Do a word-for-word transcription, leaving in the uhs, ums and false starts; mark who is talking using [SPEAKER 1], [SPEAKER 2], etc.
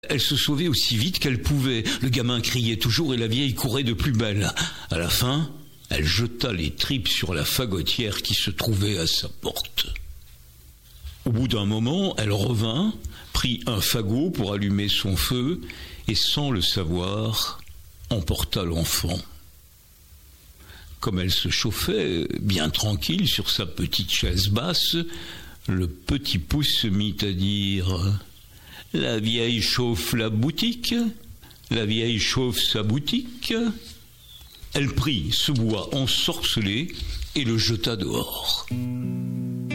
[SPEAKER 1] Elle se sauvait aussi vite qu'elle pouvait. Le gamin criait toujours et la vieille courait de plus belle. À la fin, elle jeta les tripes sur la fagotière qui se trouvait à sa porte. Au bout d'un moment, elle revint, prit un fagot pour allumer son feu et, sans le savoir, emporta l'enfant. Comme elle se chauffait, bien tranquille sur sa petite chaise basse, le petit pouce se mit à dire « La vieille chauffe la boutique, la vieille chauffe sa boutique ». Elle prit ce bois ensorcelé et le jeta dehors.